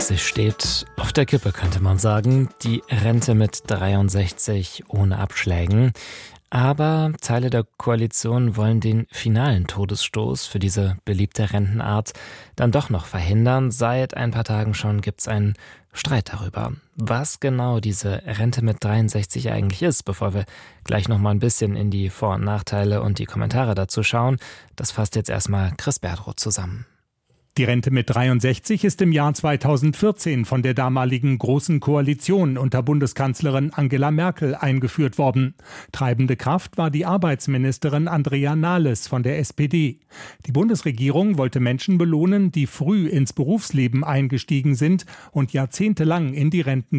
Sie steht auf der Kippe, könnte man sagen. Die Rente mit 63 ohne Abschlägen. Aber Teile der Koalition wollen den finalen Todesstoß für diese beliebte Rentenart dann doch noch verhindern. Seit ein paar Tagen schon gibt es einen Streit darüber, was genau diese Rente mit 63 eigentlich ist. Bevor wir gleich noch mal ein bisschen in die Vor- und Nachteile und die Kommentare dazu schauen, das fasst jetzt erstmal Chris Berdroth zusammen. Die Rente mit 63 ist im Jahr 2014 von der damaligen Großen Koalition unter Bundeskanzlerin Angela Merkel eingeführt worden. Treibende Kraft war die Arbeitsministerin Andrea Nahles von der SPD. Die Bundesregierung wollte Menschen belohnen, die früh ins Berufsleben eingestiegen sind und jahrzehntelang in die